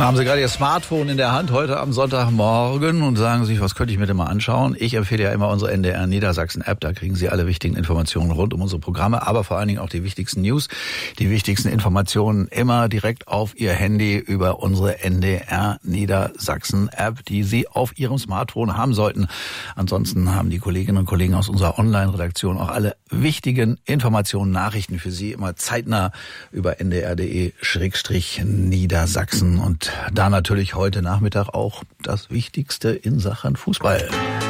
Haben Sie gerade Ihr Smartphone in der Hand heute am Sonntagmorgen und sagen sich, was könnte ich mir denn mal anschauen? Ich empfehle ja immer unsere NDR Niedersachsen App, da kriegen Sie alle wichtigen Informationen rund um unsere Programme, aber vor allen Dingen auch die wichtigsten News, die wichtigsten Informationen immer direkt auf Ihr Handy über unsere NDR Niedersachsen App, die Sie auf Ihrem Smartphone haben sollten. Ansonsten haben die Kolleginnen und Kollegen aus unserer Online-Redaktion auch alle wichtigen Informationen, Nachrichten für Sie immer zeitnah über ndr.de/Niedersachsen und da natürlich heute Nachmittag auch das Wichtigste in Sachen Fußball.